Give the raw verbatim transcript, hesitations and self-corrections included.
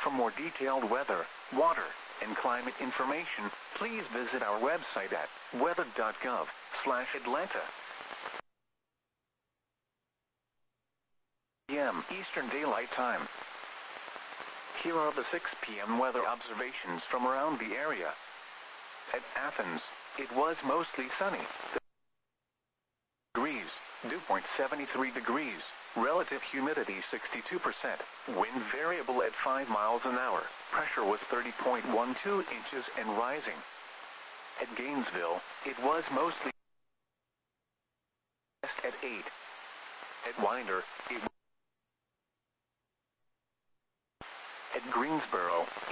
For more detailed weather, water, and climate information, please visit our website at weather dot gov slash Atlanta. P M Eastern Daylight Time. Here are the six p m weather observations from around the area. At Athens, it was mostly sunny. Degrees, dew point seventy-three degrees, relative humidity sixty-two percent, wind variable at five miles an hour, pressure was thirty point one two inches and rising. At Gainesville, it was mostly west at eight. At Winder, it at Greensboro,